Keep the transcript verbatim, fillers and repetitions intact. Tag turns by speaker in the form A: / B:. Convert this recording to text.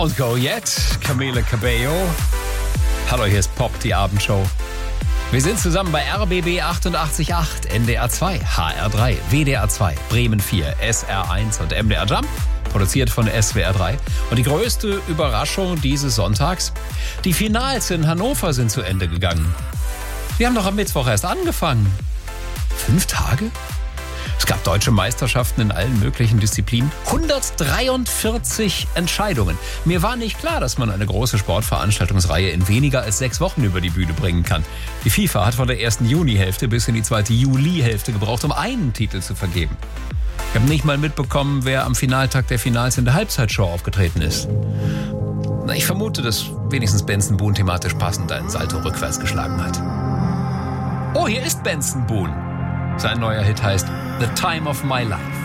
A: Don't go yet, Camila Cabello. Hallo, hier ist Pop, die Abendshow. Wir sind zusammen bei R B B achtundachtzig Komma acht, N D R zwei, H R drei, W D R zwei, Bremen vier, S R eins und M D R Jump. Produziert von S W R drei. Und die größte Überraschung dieses Sonntags: die Finals in Hannover sind zu Ende gegangen. Wir haben doch am Mittwoch erst angefangen. Fünf Tage? Es gab deutsche Meisterschaften in allen möglichen Disziplinen. hundertdreiundvierzig Entscheidungen. Mir war nicht klar, dass man eine große Sportveranstaltungsreihe in weniger als sechs Wochen über die Bühne bringen kann. Die FIFA hat von der ersten Junihälfte bis in die zweite Julihälfte gebraucht, um einen Titel zu vergeben. Ich habe nicht mal mitbekommen, wer am Finaltag der Finals in der Halbzeitshow aufgetreten ist. Ich vermute, dass wenigstens Benson Boone thematisch passend einen Salto rückwärts geschlagen hat. Oh, hier ist Benson Boone. Sein neuer Hit heißt The Time of My Life.